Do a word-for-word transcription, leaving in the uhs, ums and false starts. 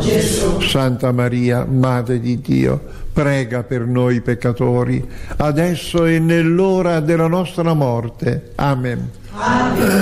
Gesù. Santa Maria, Madre di Dio, prega per noi peccatori, adesso e nell'ora della nostra morte. Amen. Amen.